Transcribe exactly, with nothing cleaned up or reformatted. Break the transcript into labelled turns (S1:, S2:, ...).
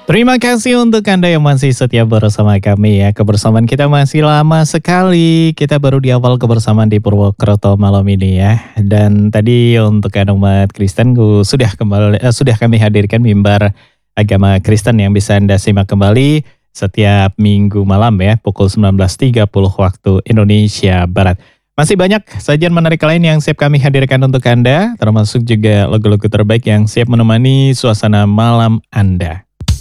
S1: Terima kasih untuk Anda yang masih setia bersama kami ya. Kebersamaan kita masih lama sekali. Kita baru di awal kebersamaan di Purwokerto malam ini ya. Dan tadi untuk Anda umat Kristen gu- sudah kembali eh, sudah kami hadirkan mimbar agama Kristen yang bisa Anda simak kembali setiap Minggu malam ya pukul sembilan belas tiga puluh waktu Indonesia Barat. Masih banyak sajian menarik lain yang siap kami hadirkan untuk Anda, termasuk juga lagu-lagu terbaik yang siap menemani suasana malam Anda.